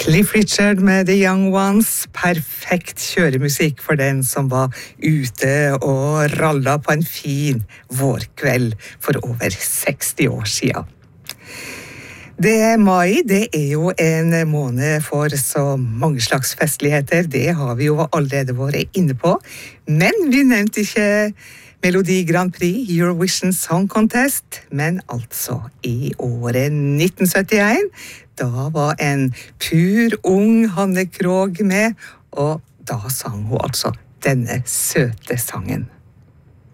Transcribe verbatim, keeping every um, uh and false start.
Cliff Richard med The Young Ones, perfekt kjøremusikk for den som var ute og ralla på en fin vårkveld for over seksti år siden. Det mai, det er jo en måned for så mange slags festligheter, det har vi jo allerede vært inne på, men vi nevnte ikke Melodi Grand Prix, Eurovision Song Contest, men altså i året nitten syttien, da var en pur ung Hanne Krogh med, og da sang hun altså denne søte sangen.